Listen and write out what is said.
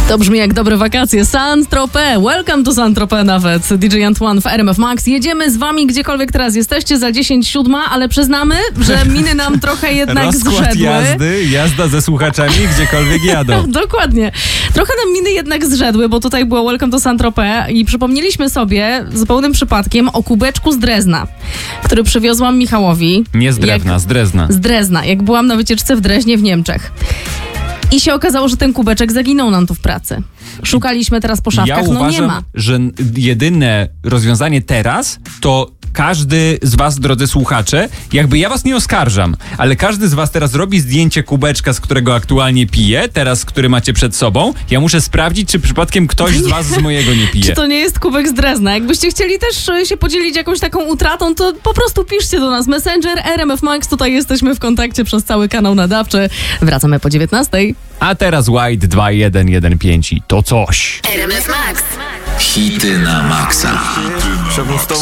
To brzmi jak dobre wakacje. Saint-Tropez. Welcome to Saint-Tropez nawet. DJ Antoine w RMF Max. Jedziemy z wami gdziekolwiek teraz jesteście za 10:07, ale przyznamy, że miny nam trochę jednak Rozkład zrzedły. jazda ze słuchaczami gdziekolwiek jadą. Dokładnie. Trochę nam miny jednak zrzedły, bo tutaj było Welcome to Saint-Tropez i przypomnieliśmy sobie zupełnym przypadkiem o kubeczku z Drezna, który przywiozłam Michałowi. Nie z Drewna, z Drezna. Z Drezna, jak byłam na wycieczce w Dreźnie w Niemczech. I się okazało, że ten kubeczek zaginął nam tu w pracy. Szukaliśmy teraz po szafkach, Ja uważam, nie ma. że jedyne rozwiązanie teraz to każdy z was, drodzy słuchacze, jakby ja was nie oskarżam, ale każdy z was teraz robi zdjęcie kubeczka, z którego aktualnie pije, teraz, który macie przed sobą. Ja muszę sprawdzić, czy przypadkiem ktoś z was z mojego nie pije. Czy to nie jest kubek z Drezna? Jakbyście chcieli też się podzielić jakąś taką utratą, to po prostu piszcie do nas. Messenger, RMF Max, tutaj jesteśmy w kontakcie przez cały kanał nadawczy. Wracamy po 19:00. A teraz White 2115 i to coś. RMF Max. Hity na maksa.